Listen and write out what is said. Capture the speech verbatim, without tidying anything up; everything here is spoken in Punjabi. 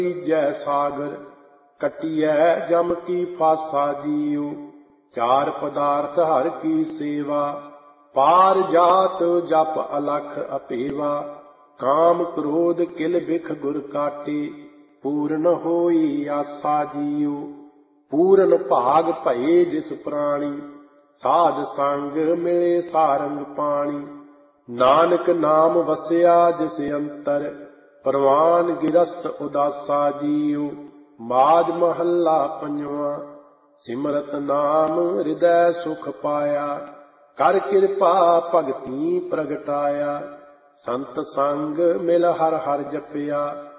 ਜੈ ਸਾਗਰ ਕਟਿਐ ਜਮ ਕੀ ਫਾਸਾ ਜੀਉ। ਚਾਰ ਪਦਾਰਥ ਹਰ ਕੀ ਸੇਵਾ ਪਾਰ ਜਾਤ ਜਪ ਅਲਖ ਅਪੇਵਾ। ਕਾਮ ਕ੍ਰੋਧ ਕਿਲ ਬਿਖ ਗੁਰ ਕਾਟੇ ਪੂਰਨ ਹੋਈ ਆਸਾ ਜੀਉ। ਪੂਰਨ ਭਾਗ ਭਏ ਜਿਸ ਪ੍ਰਾਣੀ ਸਾਧ ਸੰਗ ਮਿਲੇ ਸਾਰੰਗ ਪਾਣੀ। ਨਾਨਕ ਨਾਮ ਵਸਿਆ ਜਿਸ ਅੰਤਰ ਪ੍ਰਵਾਨ ਗਿਰਸਤ ਉਦਾਸਾ ਜੀਉ। ਮਾਝ ਮਹੱਲਾ ਪੰਜਵਾਂ। ਸਿਮਰਤ ਨਾਮ ਹਿਰਦੈ ਸੁਖ ਪਾਇਆ ਕਰ ਕਿਰਪਾ ਭਗਤੀ ਪ੍ਰਗਟਾਇਆ। ਸੰਤ ਸੰਗ ਮਿਲ ਹਰ ਹਰ ਜਪਿਆ